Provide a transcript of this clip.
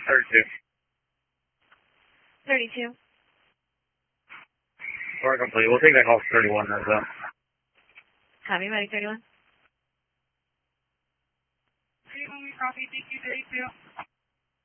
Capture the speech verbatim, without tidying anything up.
thirty-two. thirty-two. We're complete. We'll take that call for thirty-one as well. Copy, Medic thirty-one. thirty-one, we copy. Thank you, thirty-two.